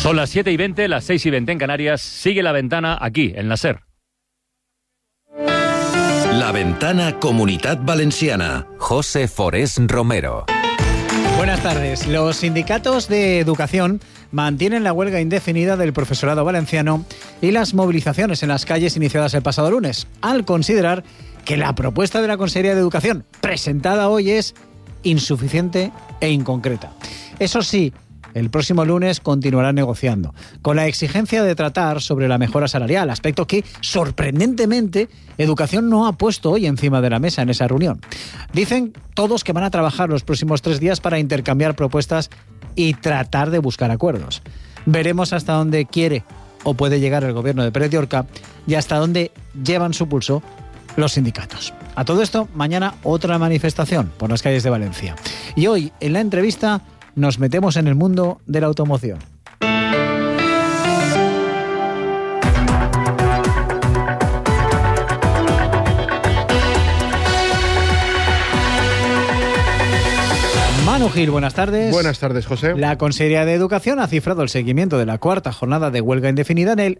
Son las 7:20, las 6:20 en Canarias. Sigue La Ventana aquí, en la SER. La Ventana Comunitat Valenciana. José Forés Romero. Buenas tardes. Los sindicatos de educación mantienen la huelga indefinida del profesorado valenciano y las movilizaciones en las calles iniciadas el pasado lunes, al considerar que la propuesta de la Consejería de Educación presentada hoy es insuficiente e inconcreta. Eso sí, el próximo lunes continuarán negociando, con la exigencia de tratar sobre la mejora salarial, aspecto que, sorprendentemente, Educación no ha puesto hoy encima de la mesa en esa reunión. Dicen todos que van a trabajar los próximos 3 días para intercambiar propuestas y tratar de buscar acuerdos. Veremos hasta dónde quiere o puede llegar el gobierno de Pérez de Orca y hasta dónde llevan su pulso los sindicatos. A todo esto, mañana otra manifestación por las calles de Valencia. Y hoy, en la entrevista, nos metemos en el mundo de la automoción. Manu Gil, buenas tardes. Buenas tardes, José. La Consejería de Educación ha cifrado el seguimiento de la cuarta jornada de huelga indefinida en el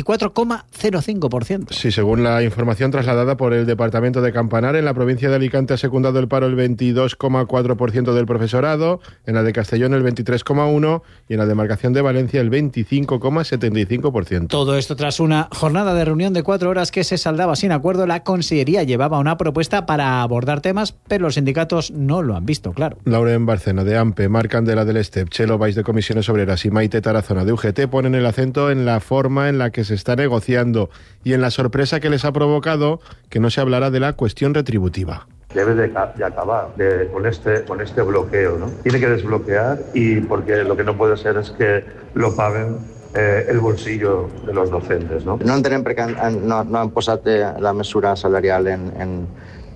24,05%. Sí, según la información trasladada por el Departamento de Campanar, en la provincia de Alicante ha secundado el paro el 22,4% del profesorado, en la de Castellón el 23,1% y en la demarcación de Valencia el 25,75%. Todo esto tras una jornada de reunión de 4 horas que se saldaba sin acuerdo. La Consellería llevaba una propuesta para abordar temas, pero los sindicatos no lo han visto claro. Lauren Barcena de AMPE, Marc Candela del STEP, Chelo Valls de Comisiones Obreras y Maite Tarazona de UGT ponen el acento en la forma en la que se está negociando y en la sorpresa que les ha provocado que no se hablara de la cuestión retributiva. Debe de acabar con este bloqueo, ¿no? Tiene que desbloquear, y porque lo que no puede ser es que lo paguen el bolsillo de los docentes, no? No entenem perquè no han posat la mesura salarial en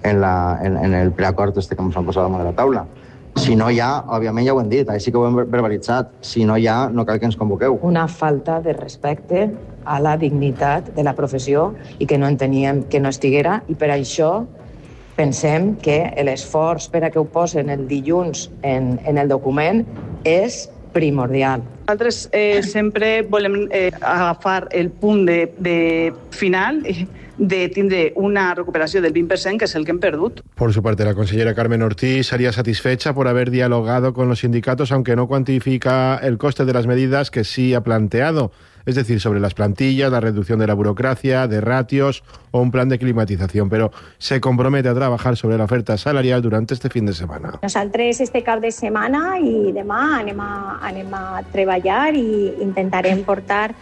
el preacord que ens han posat damunt de la taula. Si no hi ha, òbviament ja ho hem dit, així que ho hem verbalitzat, si no hi ha, no cal que ens convoqueu. Una falta de respecte a la dignitat de la professió i que no enteníem que no estiguera, i per això pensem que l'esforç per a que ho posen el dilluns en el document és primordial. Nosaltres sempre volem agafar el punt de final de tindre una recuperació del 20%, que és el que hem perdut. Por su parte, la consellera Carmen Ortiz salía satisfecha por haber dialogado con los sindicatos, aunque no cuantifica el coste de las medidas que sí ha planteado, es decir, sobre las plantillas, la reducción de la burocracia, de ratios o un plan de climatización, pero se compromete a trabajar sobre la oferta salarial durante este fin de semana. Nosaltres este cap de setmana i demà anem a treballar i intentarem portar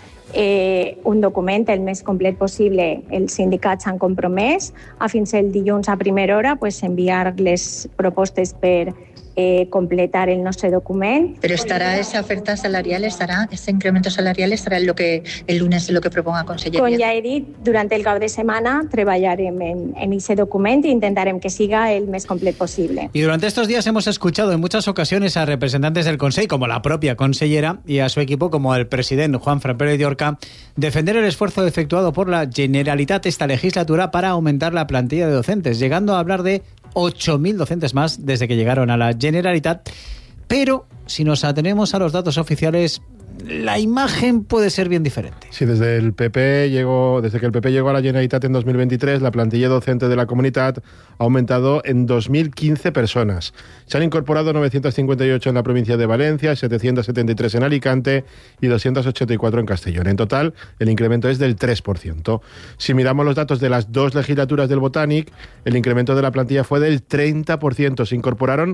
un document el més complet possible. Els sindicats s'han compromès a fins el dilluns a primera hora enviar les propostes per completar el nostre document. Pero estará esa oferta salarial, ese incremento salarial estará en lo que el lunes en lo que proponga Conselleria. Com ja he dit, durant el cap de setmana treballarem en ese document i intentarem que siga el més complet possible. Y durante estos días hemos escuchado en muchas ocasiones a representantes del Consell, como la propia consellera, y a su equipo, como el presidente Juanfran Pérez de Orca, defender el esfuerzo efectuado por la Generalitat esta legislatura para aumentar la plantilla de docentes, llegando a hablar de 8.000 docentes más desde que llegaron a la Generalitat. Pero si nos atenemos a los datos oficiales, la imagen puede ser bien diferente. Sí, desde que el PP llegó a la Generalitat en 2023, la plantilla docente de la Comunitat ha aumentado en 2.015 personas. Se han incorporado 958 en la provincia de Valencia, 773 en Alicante y 284 en Castellón. En total, el incremento es del 3%. Si miramos los datos de las 2 legislaturas del Botànic, el incremento de la plantilla fue del 30%. Se incorporaron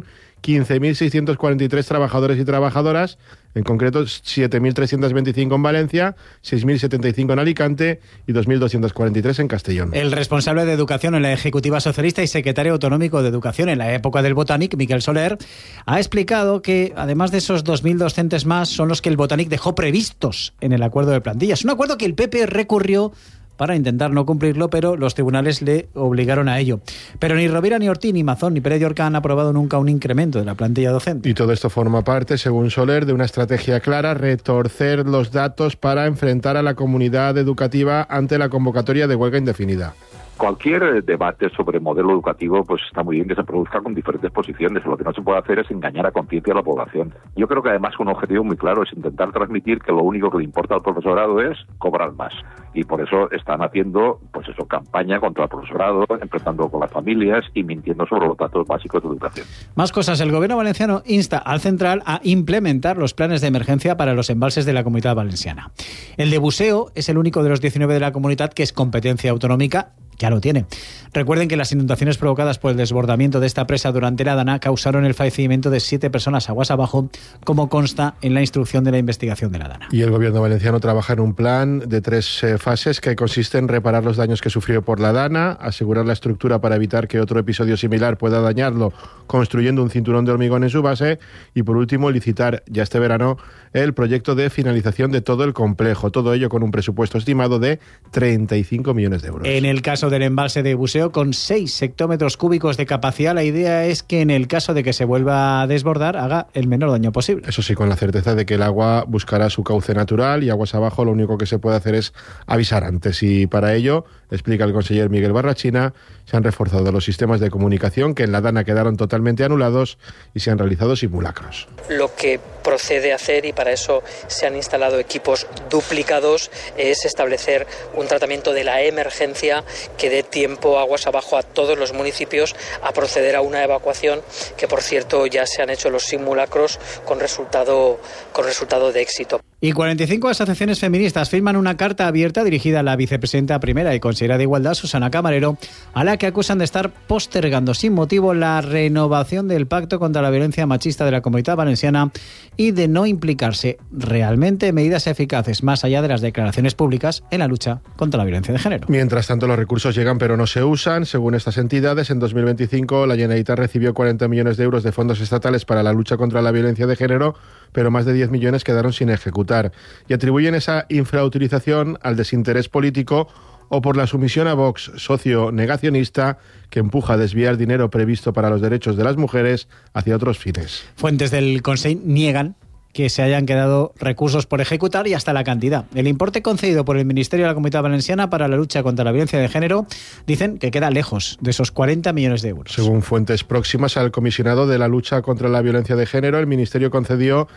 15.643 trabajadores y trabajadoras, en concreto 7.325 en Valencia, 6.075 en Alicante y 2.243 en Castellón. El responsable de Educación en la Ejecutiva Socialista y secretario autonómico de Educación en la época del Botànic, Miquel Soler, ha explicado que además de esos 2.000 docentes más son los que el Botànic dejó previstos en el acuerdo de plantillas. Un acuerdo que el PP recurrió para intentar no cumplirlo, pero los tribunales le obligaron a ello. Pero ni Rovira, ni Ortiz, ni Mazón, ni Pérez de Orca han aprobado nunca un incremento de la plantilla docente. Y todo esto forma parte, según Soler, de una estrategia clara: retorcer los datos para enfrentar a la comunidad educativa ante la convocatoria de huelga indefinida. Cualquier debate sobre modelo educativo pues está muy bien que se produzca con diferentes posiciones. Lo que no se puede hacer es engañar a conciencia a la población. Yo creo que además un objetivo muy claro es intentar transmitir que lo único que le importa al profesorado es cobrar más. Y por eso están haciendo campaña contra el profesorado, enfrentando con las familias y mintiendo sobre los datos básicos de educación. Más cosas. El gobierno valenciano insta al Central a implementar los planes de emergencia para los embalses de la Comunidad Valenciana. El de Buseo es el único de los 19 de la comunidad que es competencia autonómica. Ya lo tiene. Recuerden que las inundaciones provocadas por el desbordamiento de esta presa durante la Dana causaron el fallecimiento de 7 personas aguas abajo, como consta en la instrucción de la investigación de la Dana. Y el gobierno valenciano trabaja en un plan de 3 fases que consiste en reparar los daños que sufrió por la Dana, asegurar la estructura para evitar que otro episodio similar pueda dañarlo, construyendo un cinturón de hormigón en su base, y por último licitar ya este verano el proyecto de finalización de todo el complejo, todo ello con un presupuesto estimado de 35 millones de euros. En el caso del embalse de Buseo, con 6 hectómetros cúbicos de capacidad, la idea es que en el caso de que se vuelva a desbordar, haga el menor daño posible. Eso sí, con la certeza de que el agua buscará su cauce natural y aguas abajo lo único que se puede hacer es avisar antes. Y para ello, explica el conseller Miguel Barrachina, se han reforzado los sistemas de comunicación que en la Dana quedaron totalmente anulados y se han realizado simulacros. Lo que procede a hacer, y para eso se han instalado equipos duplicados, es establecer un tratamiento de la emergencia que dé tiempo aguas abajo a todos los municipios a proceder a una evacuación, que por cierto ya se han hecho los simulacros con resultado de éxito. Y 45 asociaciones feministas firman una carta abierta dirigida a la vicepresidenta primera y consejera de Igualdad, Susana Camarero, a la que acusan de estar postergando sin motivo la renovación del Pacto contra la Violencia Machista de la Comunidad Valenciana y de no implicarse realmente en medidas eficaces, más allá de las declaraciones públicas, en la lucha contra la violencia de género. Mientras tanto, los recursos llegan pero no se usan. Según estas entidades, en 2025 la Generalitat recibió 40 millones de euros de fondos estatales para la lucha contra la violencia de género, pero más de 10 millones quedaron sin ejecutar. Y atribuyen esa infrautilización al desinterés político o por la sumisión a Vox, socio negacionista, que empuja a desviar dinero previsto para los derechos de las mujeres hacia otros fines. Fuentes del Consell niegan que se hayan quedado recursos por ejecutar y hasta la cantidad. El importe concedido por el Ministerio de la Comunidad Valenciana para la lucha contra la violencia de género dicen que queda lejos de esos 40 millones de euros. Según fuentes próximas al comisionado de la lucha contra la violencia de género, el Ministerio concedió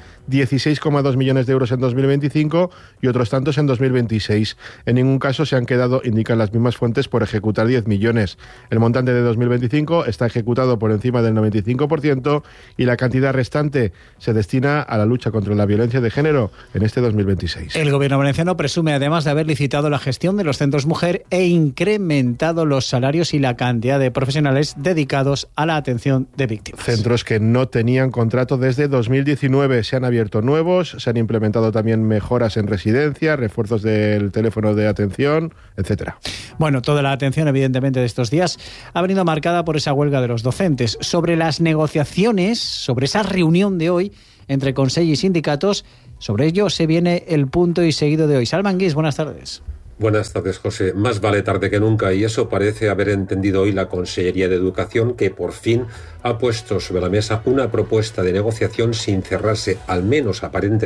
16,2 millones de euros en 2025 y otros tantos en 2026. En ningún caso se han quedado, indican las mismas fuentes, por ejecutar 10 millones. El montante de 2025 está ejecutado por encima del 95% y la cantidad restante se destina a la lucha contra la violencia de género en este 2026. El gobierno valenciano presume además de haber licitado la gestión de los centros mujer e incrementado los salarios y la cantidad de profesionales dedicados a la atención de víctimas. Centros que no tenían contrato desde 2019. Se han abierto nuevos, se han implementado también mejoras en residencia, refuerzos del teléfono de atención, etcétera. Bueno, toda la atención evidentemente de estos días ha venido marcada por esa huelga de los docentes. Sobre las negociaciones, sobre esa reunión de hoy entre Consell y sindicatos, sobre ello se viene el punto y seguido de hoy. Salman Guis, buenas tardes. Buenas tardes, José. Más vale tarde que nunca, y eso parece haber entendido hoy la Consellería de Educación, que por fin ha puesto sobre la mesa una propuesta de negociación sin cerrarse, al menos aparentemente,